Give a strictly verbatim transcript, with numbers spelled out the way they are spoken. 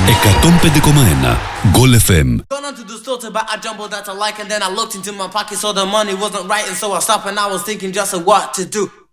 εκατόν πέντε κόμμα ένα Goal εφ εμ. Gone on to the store to buy a jumbo that I like, and then I looked into my pocket, so the money wasn't right, and so I stopped and I was thinking just of what to do.